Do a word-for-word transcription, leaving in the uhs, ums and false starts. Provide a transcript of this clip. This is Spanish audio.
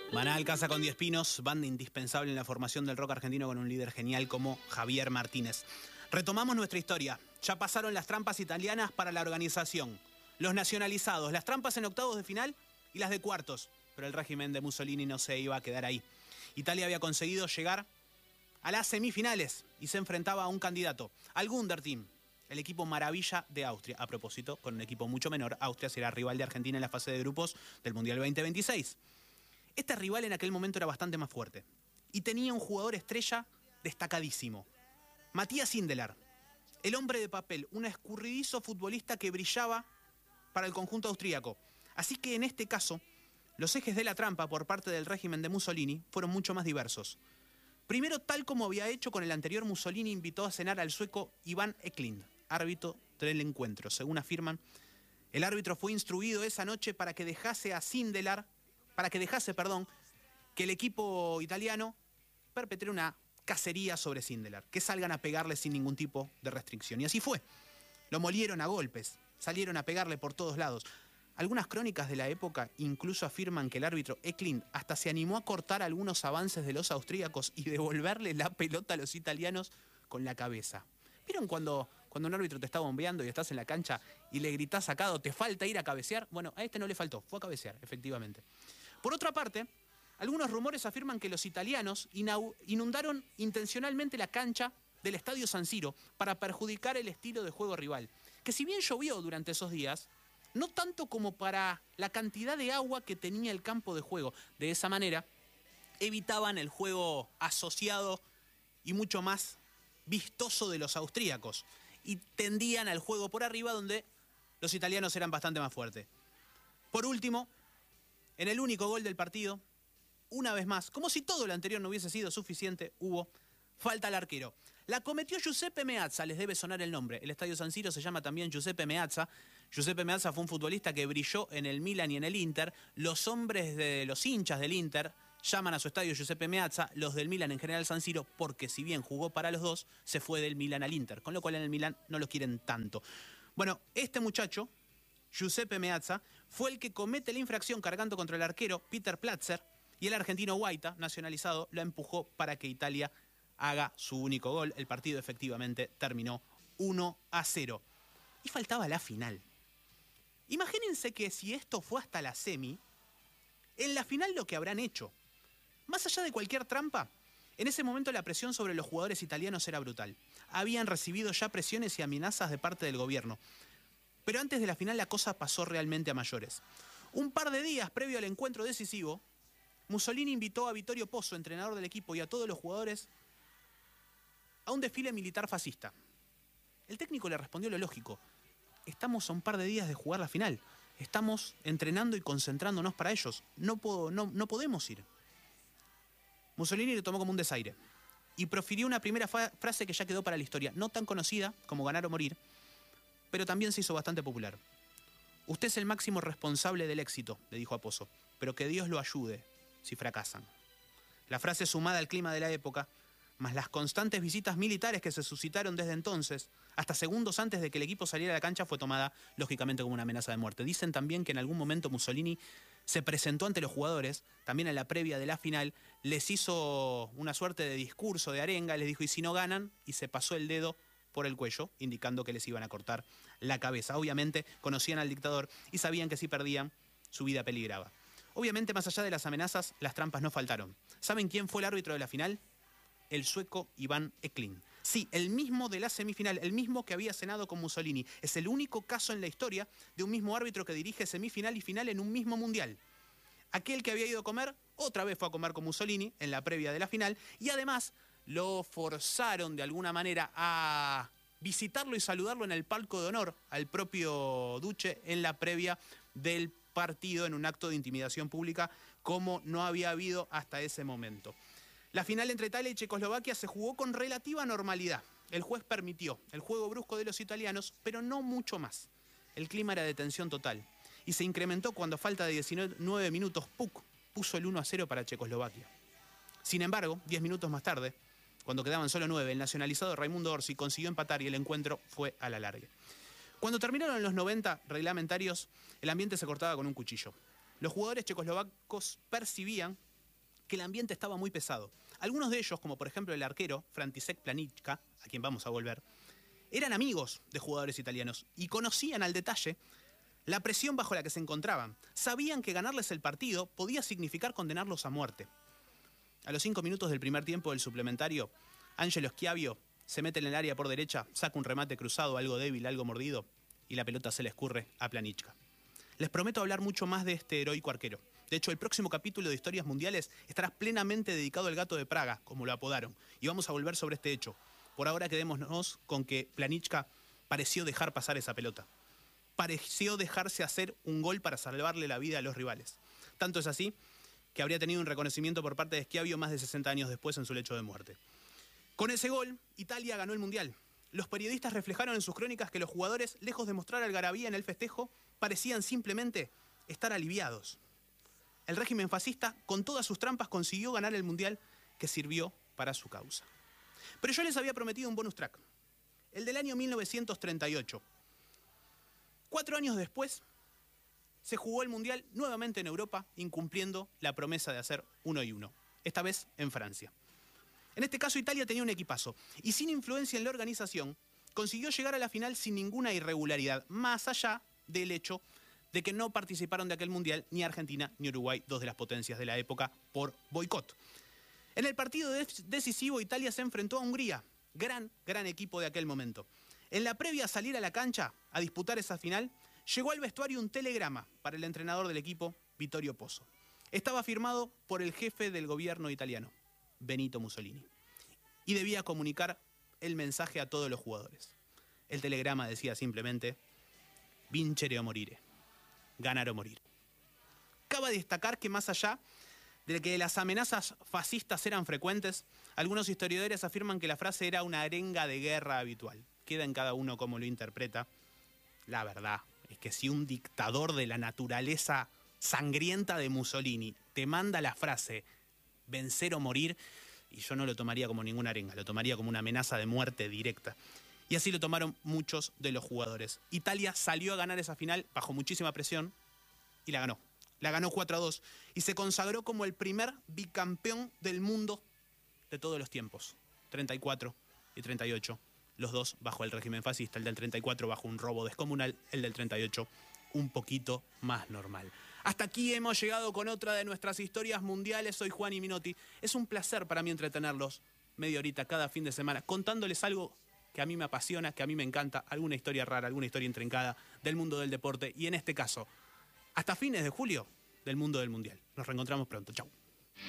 Maná Alcázar con diez pinos, banda indispensable en la formación del rock argentino con un líder genial como Javier Martínez. Retomamos nuestra historia. Ya pasaron las trampas italianas para la organización. Los nacionalizados, las trampas en octavos de final y las de cuartos. Pero el régimen de Mussolini no se iba a quedar ahí. Italia había conseguido llegar a las semifinales y se enfrentaba a un candidato, al Wunderteam, el equipo maravilla de Austria. A propósito, con un equipo mucho menor, Austria será rival de Argentina en la fase de grupos del Mundial veinte veintiséis. Este rival en aquel momento era bastante más fuerte y tenía un jugador estrella destacadísimo, Matías Sindelar, el hombre de papel, un escurridizo futbolista que brillaba para el conjunto austríaco. Así que en este caso, los ejes de la trampa por parte del régimen de Mussolini fueron mucho más diversos. Primero, tal como había hecho con el anterior, Mussolini invitó a cenar al sueco Iván Eklund, árbitro del encuentro. Según afirman, el árbitro fue instruido esa noche para que dejase a Sindelar, para que dejase, perdón, que el equipo italiano perpetre una cacería sobre Sindelar, que salgan a pegarle sin ningún tipo de restricción. Y así fue. Lo molieron a golpes, salieron a pegarle por todos lados. Algunas crónicas de la época incluso afirman que el árbitro Eklund hasta se animó a cortar algunos avances de los austríacos y devolverle la pelota a los italianos con la cabeza. ¿Vieron cuando, cuando un árbitro te está bombeando y estás en la cancha y le gritás sacado, te falta ir a cabecear? Bueno, a este no le faltó, fue a cabecear, efectivamente. Por otra parte, algunos rumores afirman que los italianos inundaron intencionalmente la cancha del Estadio San Siro para perjudicar el estilo de juego rival, que si bien llovió durante esos días, no tanto como para la cantidad de agua que tenía el campo de juego. De esa manera, evitaban el juego asociado y mucho más vistoso de los austríacos y tendían al juego por arriba, donde los italianos eran bastante más fuertes. Por último, en el único gol del partido, una vez más, como si todo lo anterior no hubiese sido suficiente, hubo falta al arquero. La cometió Giuseppe Meazza, les debe sonar el nombre. El Estadio San Siro se llama también Giuseppe Meazza. Giuseppe Meazza fue un futbolista que brilló en el Milan y en el Inter. Los hombres de los hinchas del Inter llaman a su estadio Giuseppe Meazza, los del Milan en general San Siro, porque si bien jugó para los dos, se fue del Milan al Inter, con lo cual en el Milan no lo quieren tanto. Bueno, este muchacho, Giuseppe Meazza, fue el que comete la infracción cargando contra el arquero Peter Platzer, y el argentino Guaita, nacionalizado, lo empujó para que Italia haga su único gol. El partido efectivamente terminó uno a cero. Y faltaba la final. Imagínense que si esto fue hasta la semi, en la final lo que habrán hecho. Más allá de cualquier trampa, en ese momento la presión sobre los jugadores italianos era brutal. Habían recibido ya presiones y amenazas de parte del gobierno. Pero antes de la final la cosa pasó realmente a mayores. Un par de días previo al encuentro decisivo, Mussolini invitó a Vittorio Pozzo, entrenador del equipo, y a todos los jugadores a un desfile militar fascista. El técnico le respondió lo lógico: estamos a un par de días de jugar la final, estamos entrenando y concentrándonos para ellos, no, puedo, no, no podemos ir. Mussolini lo tomó como un desaire y profirió una primera frase que ya quedó para la historia, no tan conocida como ganar o morir, pero también se hizo bastante popular. Usted es el máximo responsable del éxito, le dijo a Pozzo, pero que Dios lo ayude si fracasan. La frase, sumada al clima de la época, más las constantes visitas militares que se suscitaron desde entonces, hasta segundos antes de que el equipo saliera a la cancha, fue tomada lógicamente como una amenaza de muerte. Dicen también que en algún momento Mussolini se presentó ante los jugadores, también en la previa de la final, les hizo una suerte de discurso, de arenga, les dijo: y si no ganan, y se pasó el dedo por el cuello, indicando que les iban a cortar la cabeza. Obviamente conocían al dictador y sabían que si perdían, su vida peligraba. Obviamente, más allá de las amenazas, las trampas no faltaron. ¿Saben quién fue el árbitro de la final? El sueco Iván Eklund. Sí, el mismo de la semifinal, el mismo que había cenado con Mussolini. Es el único caso en la historia de un mismo árbitro que dirige semifinal y final en un mismo mundial. Aquel que había ido a comer, otra vez fue a comer con Mussolini en la previa de la final, y además lo forzaron de alguna manera a visitarlo y saludarlo en el palco de honor al propio Duce en la previa del partido, en un acto de intimidación pública como no había habido hasta ese momento. La final entre Italia y Checoslovaquia se jugó con relativa normalidad. El juez permitió el juego brusco de los italianos, pero no mucho más. El clima era de tensión total y se incrementó cuando, a falta de diecinueve minutos, Puc puso el uno a cero para Checoslovaquia. Sin embargo, diez minutos más tarde, cuando quedaban solo nueve, el nacionalizado Raimundo Orsi consiguió empatar y el encuentro fue a la larga. Cuando terminaron los noventa reglamentarios, el ambiente se cortaba con un cuchillo. Los jugadores checoslovacos percibían que el ambiente estaba muy pesado. Algunos de ellos, como por ejemplo el arquero František Planička, a quien vamos a volver, eran amigos de jugadores italianos y conocían al detalle la presión bajo la que se encontraban. Sabían que ganarles el partido podía significar condenarlos a muerte. A los cinco minutos del primer tiempo del suplementario, Angelo Schiavio se mete en el área por derecha, saca un remate cruzado, algo débil, algo mordido, y la pelota se le escurre a Planička. Les prometo hablar mucho más de este heroico arquero. De hecho, el próximo capítulo de Historias Mundiales estará plenamente dedicado al Gato de Praga, como lo apodaron, y vamos a volver sobre este hecho. Por ahora quedémonos con que Planička pareció dejar pasar esa pelota. Pareció dejarse hacer un gol para salvarle la vida a los rivales. Tanto es así que habría tenido un reconocimiento por parte de Schiavio más de sesenta años después en su lecho de muerte. Con ese gol, Italia ganó el Mundial. Los periodistas reflejaron en sus crónicas que los jugadores, lejos de mostrar algarabía en el festejo, parecían simplemente estar aliviados. El régimen fascista, con todas sus trampas, consiguió ganar el Mundial que sirvió para su causa. Pero yo les había prometido un bonus track, el del año mil novecientos treinta y ocho. Cuatro años después, se jugó el Mundial nuevamente en Europa, incumpliendo la promesa de hacer uno y uno, esta vez en Francia. En este caso, Italia tenía un equipazo, y sin influencia en la organización, consiguió llegar a la final sin ninguna irregularidad, más allá del hecho de que no participaron de aquel Mundial ni Argentina ni Uruguay, dos de las potencias de la época, por boicot. En el partido decisivo, Italia se enfrentó a Hungría, gran, gran equipo de aquel momento. En la previa a salir a la cancha a disputar esa final, llegó al vestuario un telegrama para el entrenador del equipo, Vittorio Pozzo. Estaba firmado por el jefe del gobierno italiano, Benito Mussolini, y debía comunicar el mensaje a todos los jugadores. El telegrama decía simplemente: vincere o morire, ganar o morir. Cabe destacar que más allá de que las amenazas fascistas eran frecuentes, algunos historiadores afirman que la frase era una arenga de guerra habitual. Queda en cada uno cómo lo interpreta. La verdad es que si un dictador de la naturaleza sangrienta de Mussolini te manda la frase vencer o morir, y yo no lo tomaría como ninguna arenga, lo tomaría como una amenaza de muerte directa. Y así lo tomaron muchos de los jugadores. Italia salió a ganar esa final bajo muchísima presión y la ganó. La ganó cuatro a dos y se consagró como el primer bicampeón del mundo de todos los tiempos. treinta y cuatro y treinta y ocho, los dos bajo el régimen fascista, el del treinta y cuatro bajo un robo descomunal, el del treinta y ocho un poquito más normal. Hasta aquí hemos llegado con otra de nuestras historias mundiales. Soy Juan Minotti. Es un placer para mí entretenerlos media horita cada fin de semana, contándoles algo que a mí me apasiona, que a mí me encanta, alguna historia rara, alguna historia intrincada del mundo del deporte y en este caso, hasta fines de julio, del mundo del mundial. Nos reencontramos pronto. Chau.